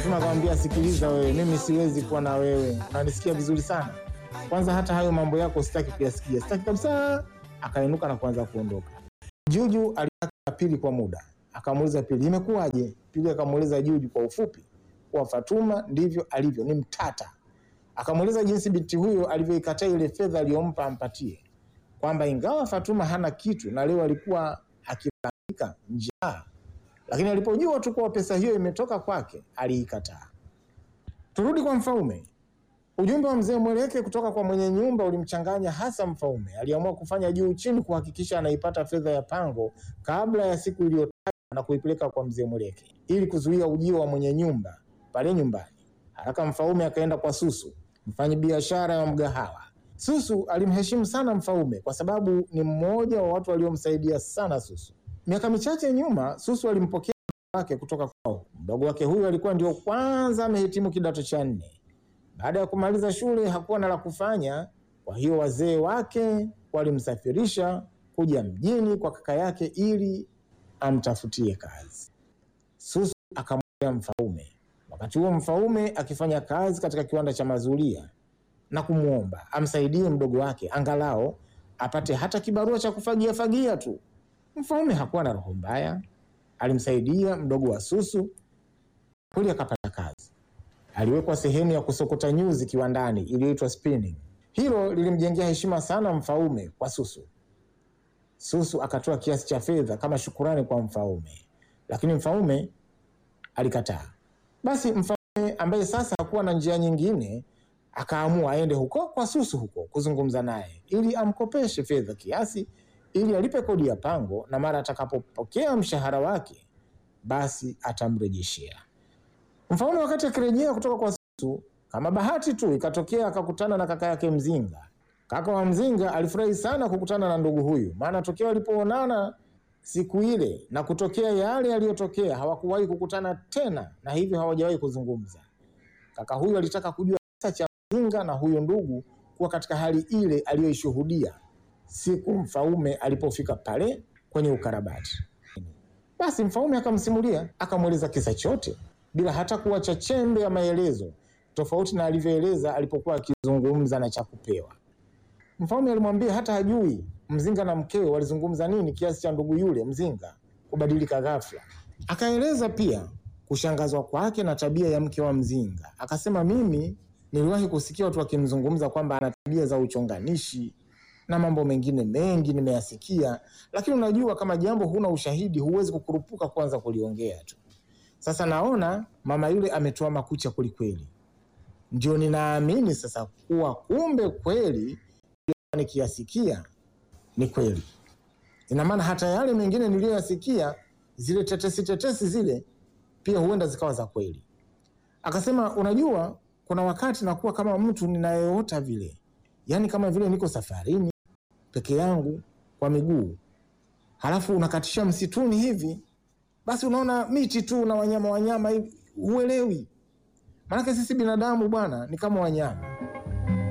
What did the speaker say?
Fatuma akamwambia, sikiliza wewe, mimi siwezi kuwa na wewe, unanisikia vizuri sana, kwanza hata hayo mambo yako sitaki kuyasikia, sitaki kabisa. Akainuka na kuanza kuondoka. Juju alikaa Pili kwa muda, akamuuliza Pili, imekuwaje? Pili akamuuliza Juju kwa ufupi kwa Fatuma ndivyo alivyo, ni mtata. Akamuuliza jinsi binti huyo alivyoikataa ile fedha aliyompa ampatie, kwamba ingawa Fatuma hana kitu na leo alikuwa akilalamika njaa, lakini alipojua tu kwa pesa hiyo imetoka kwake aliikataa. Turudi kwa Mfaume. Ujumbe wa mzee Mweleke kutoka kwa mwenye nyumba ulimchanganya hasa Mfaume. Aliamua kufanya juu chini kuhakikisha anaipata fedha ya pango kabla ya siku iliyotajwa na kuipeleka kwa mzee Mweleke ili kuzuia ujio wa mwenye nyumba pale nyumbani. Haraka Mfaume akaenda kwa Susu, mfanyabiashara wa mgahawa. Susu alimheshimu sana Mfaume kwa sababu ni mmoja wa watu waliomsaidia sana Susu. Miaka michache nyuma Susu alimpokea mdogo wake kutoka kwao. Mdogo wake huyu alikuwa ndio kwanza amehitimu kidato cha 4. Baada ya kumaliza shule hakuwa na la kufanya, kwa hiyo wazee wake walimsafirisha kuja mjini kwa kaka yake ili amtafutie kazi. Susu akamwambia Mfaume, wakati huo Mfaume akifanya kazi katika kiwanda cha mazulia, na kumuomba amsaidie mdogo wake angalao apate hata kibarua cha kufagia fagia tu. Mfaume hakuwa na roho mbaya, alimsaidia mdogo wa Susu kweli akapata kazi. Aliwekwa sehemu ya kusokota nyuzi kiwandani iliyoitwa spinning. Hilo lilimjengea heshima sana Mfaume kwa Susu. Susu akatoa kiasi cha fedha kama shukurani kwa Mfaume, lakini Mfaume alikataa. Basi Mfaume ambaye sasa hakuwa na njia nyingine akaamua aende huko kwa Susu huko kuzungumza naye ili amkopeshe fedha kiasi ili alipe kodi ya pango, na mara atakapopokea mshahara wake basi atamrejeshea. Mfaume wakati akirejea kutoka kwa Susu, kama bahati tu ikatokea akakutana na kaka yake Mzinga. Kaka wa Mzinga alifurahi sana kukutana na ndugu huyu, maana tokea walipoonana siku ile na kutokea yale yaliyotokea hawakuwahi kukutana tena, na hivyo hawajawahi kuzungumza. Kaka huyu alitaka kujua kisa cha Mzinga na huyo ndugu kuwa katika hali ile aliyoishuhudia siku Mfaume alipofika pale kwenye ukarabati. Basi Mfaume akamsimulia, akamweleza kisa chote bila hata kuacha chembe ya maelezo, tofauti na alivyoeleza alipokuwa akizungumza na Chakupewa. Mfaume alimwambia hata hajui Mzinga na mkewe walizungumza nini kiasi cha ndugu yule Mzinga kubadilika ghafla. Akaeleza pia kushangazwa kwake na tabia ya mke wa Mzinga. Akasema, mimi niliwahi kusikia watu wakimzungumza kwamba ana tabia za uchonganishi na mambo mengine mengi nimeyasikia, lakini unajua kama jambo huna ushahidi huwezi kukurupuka kwanza kuliongea tu. Sasa naona mama yule ametoa makucha kweli. Ndio ninaamini sasa kuwa kumbe kweli nikiyasikia ni kweli. Ina maana hata yale mengine niliyoyasikia, zile tetesi zile pia huenda zikawa za kweli. Akasema, unajua kuna wakati nakuwa kama mtu ninayeota vile. Yaani kama vile niko safarini peke yangu kwa miguu. Halafu unakatisha msituni hivi, basi unaona miti tu na wanyama hivi, huelewi. Maana sisi binadamu bwana ni kama wanyama.